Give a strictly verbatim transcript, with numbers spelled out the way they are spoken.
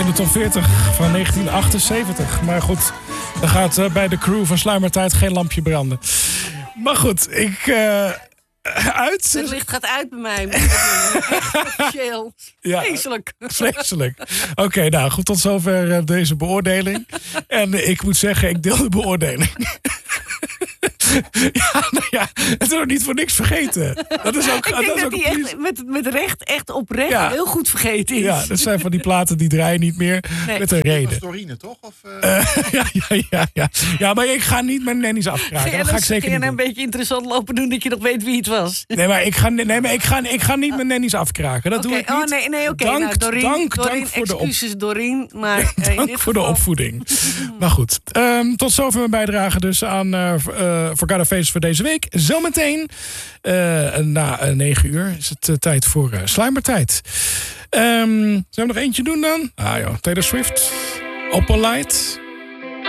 in de top veertig van negentien achtenzeventig. Maar goed, er gaat uh, bij de crew van Sluimertijd geen lampje branden. Maar goed, ik... Uh, uit. Het licht gaat uit bij mij. Officieel. Ja, vreselijk. Vreselijk. Oké, okay, nou goed, tot zover uh, deze beoordeling. En uh, ik moet zeggen, ik deel de beoordeling. Ja, nou ja, het is ook niet voor niks vergeten. Dat is ook, ik dat denk is dat ook hij echt met, met recht, echt oprecht ja. heel goed vergeten is. Ja, dat zijn van die platen die draaien niet meer nee. met een reden. Dat was Dorine, toch? Of, uh... Uh, ja, ja, ja, ja. ja, maar ik ga niet mijn nannies afkraken. Dat ga ik zeker niet een beetje interessant lopen doen dat je nog weet wie het was. Nee, maar ik ga, nee, maar ik ga, ik ga niet mijn nannies afkraken. Dat okay. doe ik niet. Oh, nee, nee, oké. Okay. Nou, Doreen, dank, Doreen, dank voor excuses, de op... Doreen. Maar, dank in dit voor geval... de opvoeding. Maar goed, um, tot zover mijn bijdrage dus aan uh, uh, Forgot Faces voor deze week. Zometeen, uh, na uh, negen uur, is het uh, tijd voor uh, Sluimertijd. Um, zullen we nog eentje doen dan? Ah joh, Taylor Swift, Opalite.